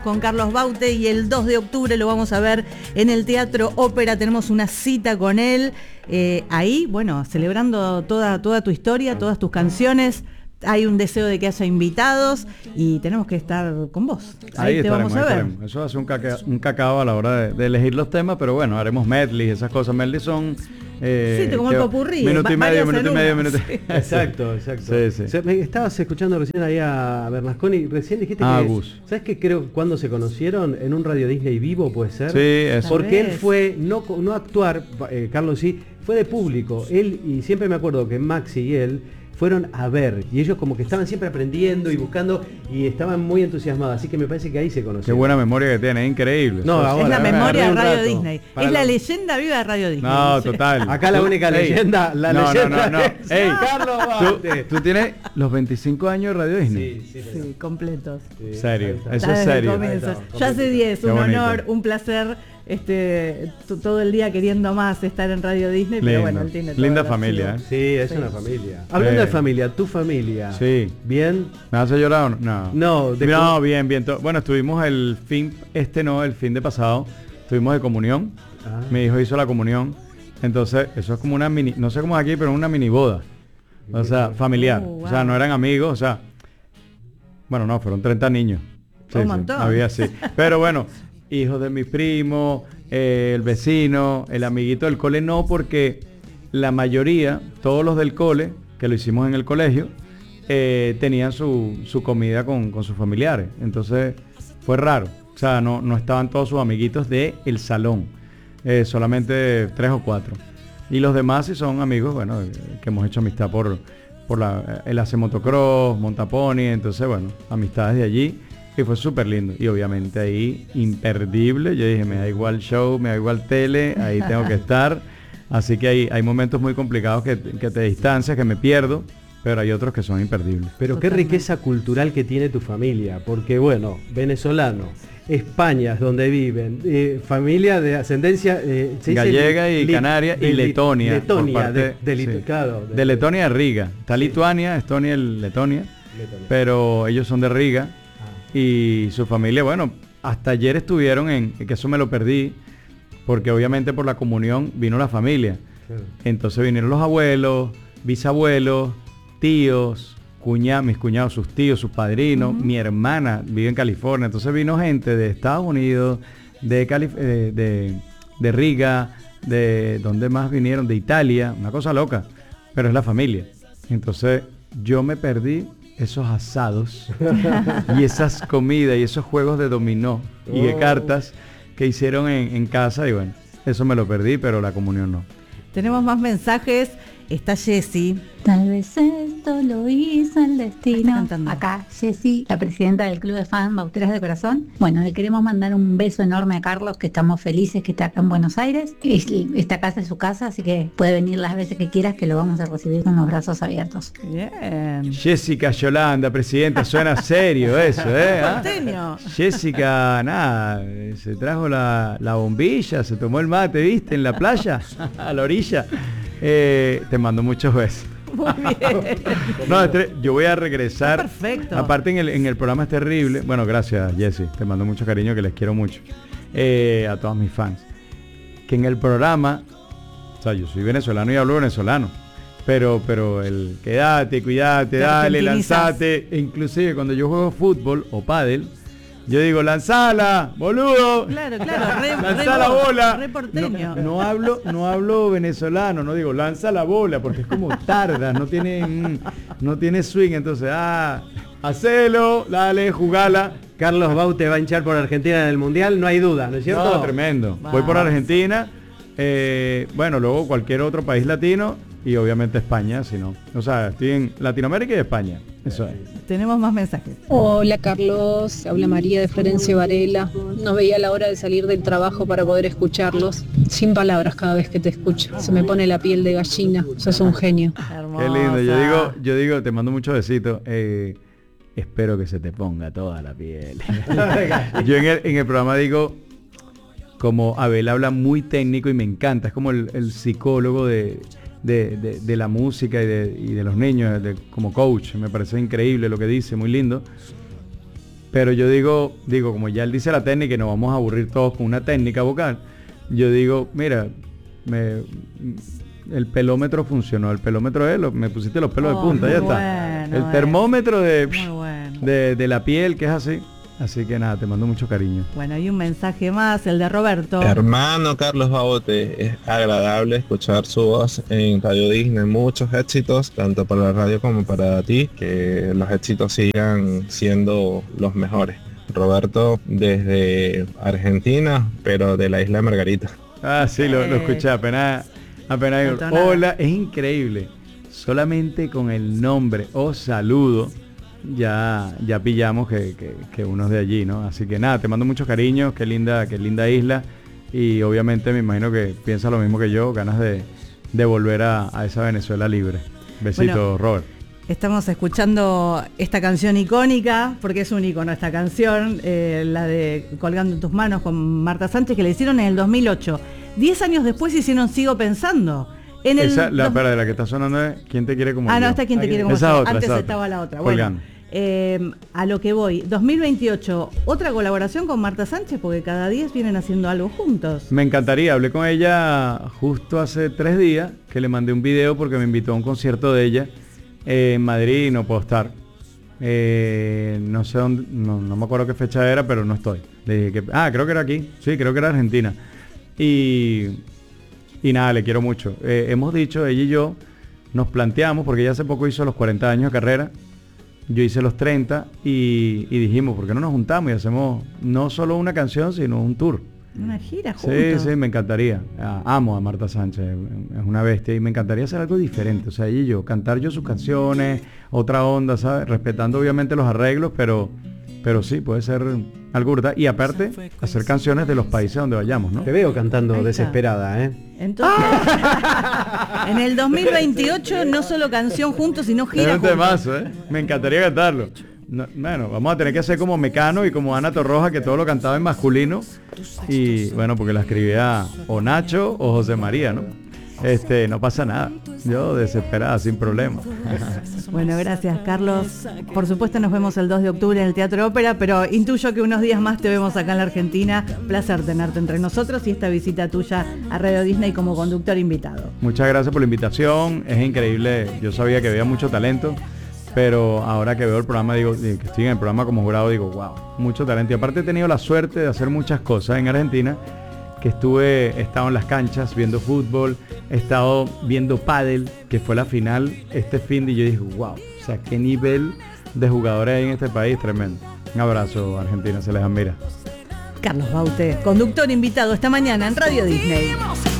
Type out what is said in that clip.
con Carlos Baute y el 2 de octubre lo vamos a ver en el Teatro Ópera, tenemos una cita con él, ahí, bueno, celebrando toda tu historia, todas tus canciones. Hay un deseo de que haya invitados y tenemos que estar con vos. Ahí te vamos a ver. Estaremos. Eso hace un cacao a la hora de elegir los temas, pero bueno, haremos medley, esas cosas. Medley son... sí, como el popurrí. Minuto y medio. Sí. Exacto. Sí. Estabas escuchando recién ahí a Bernasconi, recién dijiste que... Gus. ¿Sabes qué creo cuando se conocieron? En un Radio Disney vivo, ¿puede ser? Sí, eso. Porque él fue, no a actuar, Carlos sí, fue de público. Él, y siempre me acuerdo que Maxi y él fueron a ver, y ellos como que estaban siempre aprendiendo y buscando, y estaban muy entusiasmados, así que me parece que ahí se conocieron. Qué buena memoria que tiene, es increíble. No, ahora, es la memoria de Radio Disney. Es la los... leyenda viva de Radio Disney. No, total. Acá la única leyenda, leyenda es Carlos Baute. ¿Tú tienes los 25 años de Radio Disney? Sí, completos. Sí, serio, eso es serio. Yo hace 10, Qué un bonito. honor, un placer. Todo el día queriendo más estar en Radio Disney, Lindo. pero bueno, él tiene todo Linda el familia, archivo. Sí, es una familia. Hablando de familia, tu familia. Sí. ¿Bien? ¿Me hace llorar o no? No, bien. Bueno, estuvimos el fin de pasado, estuvimos de comunión. Mi hijo hizo la comunión. Entonces, eso es como una mini, no sé cómo es aquí, pero una mini boda. O sea, familiar. Wow. O sea, no eran amigos, o sea, bueno, no, fueron 30 niños. Un montón. Había sí. Pero bueno, hijos de mi primo, el vecino, el amiguito del cole, no, porque la mayoría, todos los del cole, que lo hicimos en el colegio, tenían su comida con sus familiares. Entonces fue raro. O sea, no estaban todos sus amiguitos del salón. Solamente 3 o 4. Y los demás sí son amigos, bueno, que hemos hecho amistad por él hace motocross, montapony, entonces bueno, amistades de allí. Y fue súper lindo. Y obviamente ahí, imperdible. Yo dije, me da igual show, me da igual tele, ahí tengo que estar. Así que hay momentos muy complicados que te distancias, que me pierdo, pero hay otros que son imperdibles. Pero qué riqueza cultural que tiene tu familia, porque bueno, venezolano, España es donde viven, familia de ascendencia gallega y canaria y Letonia. Letonia, de Letonia a Riga. Está Lituania, Estonia y Letonia, pero ellos son de Riga. Y su familia, bueno, hasta ayer estuvieron que eso me lo perdí, porque obviamente por la comunión vino la familia. Claro. Entonces vinieron los abuelos, bisabuelos, tíos, mis cuñados, sus tíos, sus padrinos, mi hermana vive en California, entonces vino gente de Estados Unidos, de Riga, de ¿dónde más vinieron? De Italia, una cosa loca, pero es la familia. Entonces yo me perdí esos asados y esas comidas y esos juegos de dominó y de cartas que hicieron en casa, y bueno, eso me lo perdí, pero la comunión no. Tenemos más mensajes. Está Jessy. Tal vez esto lo hizo el destino. Acá Jessy, la presidenta del Club de Fans Bauteras de Corazón. Bueno, le queremos mandar un beso enorme a Carlos, que estamos felices que está acá en Buenos Aires. Esta casa es su casa, así que puede venir las veces que quieras, que lo vamos a recibir con los brazos abiertos. Bien. Jessica Yolanda, presidenta, suena serio eso, Porteño. Jessica, nada, se trajo la bombilla, se tomó el mate, ¿viste? En la playa, a la orilla. Te mando muchos besos. Muy bien. No, yo voy a regresar. Está perfecto. Aparte en el programa es terrible. Bueno, gracias Jessy, te mando mucho cariño, que les quiero mucho. A todos mis fans. Que en el programa, o sea, yo soy venezolano y hablo venezolano. Pero el quédate, cuídate, dale, lanzate. Inclusive cuando yo juego fútbol o pádel, yo digo, lanzala, boludo. Claro, lanza la bola. Re porteño. No hablo venezolano, no digo, lanza la bola, porque es como tarda, no tiene swing, entonces, hacelo, dale, jugala. Carlos Baute va a hinchar por Argentina en el Mundial, no hay duda, ¿no es cierto? No, tremendo. Voy por Argentina, bueno, luego cualquier otro país latino y obviamente España, si no. O sea, estoy en Latinoamérica y España. Eso es. Tenemos más mensajes. Hola Carlos, habla María de Florencio Varela. No veía la hora de salir del trabajo para poder escucharlos. Sin palabras cada vez que te escucho. Se me pone la piel de gallina. Sos un genio. Hermosa. Qué lindo. Yo digo, te mando muchos besitos. Espero que se te ponga toda la piel. Yo en el programa digo, como Abel habla muy técnico y me encanta, es como el psicólogo de la música y de los niños, como coach, me parece increíble lo que dice, muy lindo. Pero yo digo, como ya él dice la técnica y nos vamos a aburrir todos con una técnica vocal, yo digo, mira, el pelómetro funcionó. El pelómetro me pusiste los pelos de punta, ya está. Bueno, el termómetro bueno. de la piel, que es así. Así que nada, te mando mucho cariño. Bueno, hay un mensaje más, el de Roberto. Hermano Carlos Baute, es agradable escuchar su voz en Radio Disney. Muchos éxitos, tanto para la radio como para ti. Que los éxitos sigan siendo los mejores. Roberto desde Argentina, pero de la isla de Margarita. Ah, sí, lo escuché apenas. Hola, es increíble. Solamente con el nombre o saludo ya pillamos que uno es de allí, ¿no? Así que nada, te mando muchos cariños, qué linda isla, y obviamente me imagino que piensa lo mismo que yo, ganas de volver a esa Venezuela libre. Besito, bueno, Robert. Estamos escuchando esta canción icónica, porque es un icono esta canción, la de Colgando en tus manos con Marta Sánchez, que le hicieron en el 2008. 10 años después hicieron Sigo Pensando. Esa, de la que está sonando es ¿Quién te quiere como yo? No, está ¿Quién te quiere como yo? Antes esa estaba la otra. Bueno, a lo que voy, 2028, otra colaboración con Marta Sánchez, porque cada 10 vienen haciendo algo juntos. Me encantaría, hablé con ella justo hace 3 días, que le mandé un video porque me invitó a un concierto de ella en Madrid y no puedo estar. No sé dónde, no me acuerdo qué fecha era, pero no estoy. Le dije que, creo que era aquí, sí, creo que era Argentina. Y nada, le quiero mucho. Hemos dicho, ella y yo, nos planteamos, porque ella hace poco hizo los 40 años de carrera, yo hice los 30, y dijimos, ¿por qué no nos juntamos y hacemos no solo una canción, sino un tour? Una gira juntos. Sí, me encantaría. Amo a Marta Sánchez, es una bestia, y me encantaría hacer algo diferente. O sea, ella y yo, cantar yo sus canciones, otra onda, ¿sabes? Respetando obviamente los arreglos, pero sí, puede ser algo brutal. Y aparte, hacer canciones de los países donde vayamos, ¿no? Te veo cantando desesperada, ¿eh? Entonces, en el 2028 no solo canción juntos, sino gira juntos. Es un temazo, ¿eh? Me encantaría cantarlo. No, bueno, vamos a tener que hacer como Mecano y como Ana Torroja, que todo lo cantaba en masculino. Y bueno, porque la escribía o Nacho o José María, ¿no? No pasa nada. Yo desesperada, sin problema. Bueno, gracias, Carlos. Por supuesto nos vemos el 2 de octubre en el Teatro Ópera, pero intuyo que unos días más te vemos acá en la Argentina. Placer tenerte entre nosotros y esta visita tuya a Radio Disney como conductor invitado. Muchas gracias por la invitación. Es increíble. Yo sabía que había mucho talento, pero ahora que veo el programa, digo, que estoy en el programa como jurado, digo, wow, mucho talento. Y aparte he tenido la suerte de hacer muchas cosas en Argentina, que he estado en las canchas viendo fútbol, he estado viendo pádel, que fue la final este fin de, y yo dije, wow, o sea, qué nivel de jugadores hay en este país, tremendo. Un abrazo, Argentina, se les admira. Carlos Baute, conductor invitado esta mañana en Radio Disney.